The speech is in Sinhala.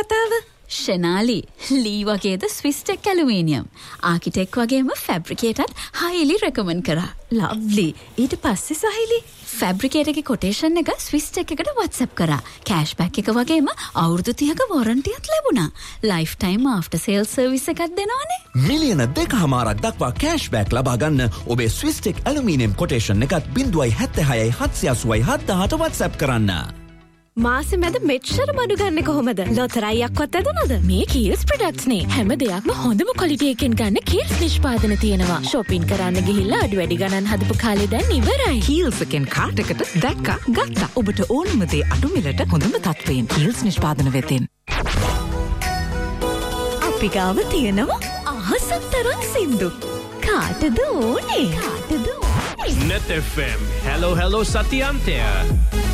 කතාව? ෂනාලි ලී වගේද ස්විස්ටෙක් ඇලුමිනියම් ආකිටෙක් වගේම ෆැබ්‍රිකේටඩ් හයිලි රෙකමන්ඩ් කරා. ලව්ලි. ඊට පස්සේ සහිලි ෆැබ්‍රිකේට් එකේ කොටේෂන් එක ස්විස්ටෙක් එකට WhatsApp කරා. කෑෂ්බැක් එක වගේම අවුරුදු 30ක වොරන්ටියක් ලැබුණා. Life time after sale service එකක් දෙනවනේ. මිලියන 2.5ක් දක්වා කෑෂ්බැක් ලබා ගන්න ඔබේ ස්විස්ටෙක් ඇලුමිනියම් කොටේෂන් එකත් 0.76 780 WhatsApp කරන්න. මාසෙ මැද මෙච්චර බඩු ගන්න කොහොමද? ලොතරැයියක්වත් ඇදුනද? මේ කීල්ස් ප්‍රොඩක්ට්ස් නේ. හැම දෙයක්ම හොඳම ක්වොලිටි එකෙන් ගන්න කීල්ස් නිෂ්පාදන තියෙනවා. shopping කරන්න ගිහිල්ලා අඩු වැඩි ගණන් හදපු කාලේ දැන් ඉවරයි. කීල්ස් එකෙන් කාට් එකට දැක්කා ගත්තා. ඔබට ඕනම දේ අඩු මිලට හොඳම තත්ත්වයෙන් කීල්ස් නිෂ්පාදන වෙතින්. අපි ගාව තියෙනවා අහසක් තරම් සින්දු. කාටද ඕනේ? Net FM. Hello Satyantya.